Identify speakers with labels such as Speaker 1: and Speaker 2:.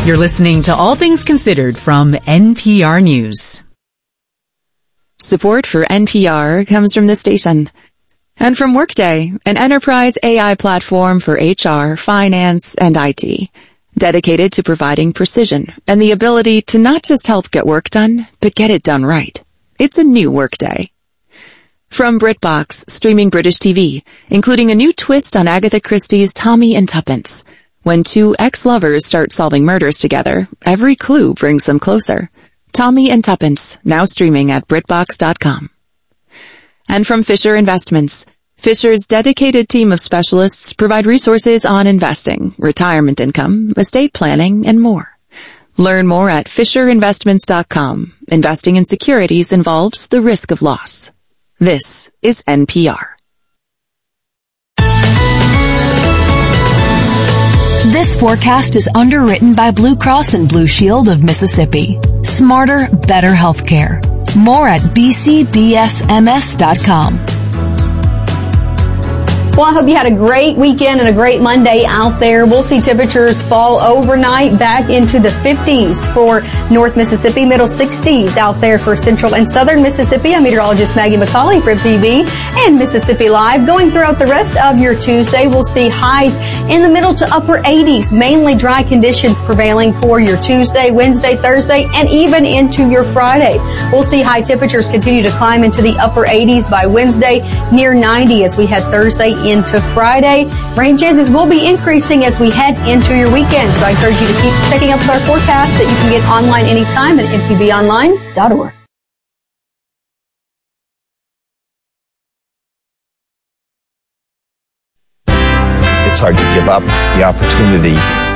Speaker 1: You're listening to All Things Considered from NPR News.
Speaker 2: Support for NPR comes from this station and from Workday, an enterprise AI platform for HR, finance, and IT, dedicated to providing precision and the ability to not just help get work done, but get it done right. It's a new Workday. From BritBox, streaming British TV, including a new twist on Agatha Christie's Tommy and Tuppence. When two ex-lovers start solving murders together, every clue brings them closer. Tommy and Tuppence, now streaming at BritBox.com. And from Fisher Investments, Fisher's dedicated team of specialists provide resources on investing, retirement income, estate planning, and more. Learn more at FisherInvestments.com. Investing in securities involves the risk of loss. This is NPR.
Speaker 3: This forecast is underwritten by Blue Cross and Blue Shield of Mississippi. Smarter, better healthcare. More at bcbsms.com.
Speaker 4: Well, I hope you had a great weekend and a great Monday out there. We'll see temperatures fall overnight back into the 50s for North Mississippi, middle 60s out there for central and southern Mississippi. I'm meteorologist Maggie McCauley for MPB and Mississippi Live. Going throughout the rest of your Tuesday, we'll see highs in the middle to upper 80s, mainly dry conditions prevailing for your Tuesday, Wednesday, Thursday, and even into your Friday. We'll see high temperatures continue to climb into the upper 80s by Wednesday, near 90 as we head Thursday into Friday. Rain chances will be increasing as we head into your weekend. So I encourage you to keep checking up with our forecast that you can get online anytime at mpbonline.org.
Speaker 5: It's hard to give up the opportunity